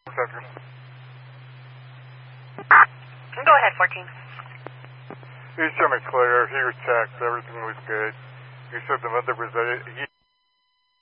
Center. Go ahead, 14. He showed me clear. He was checked. Everything was good. He said the mother was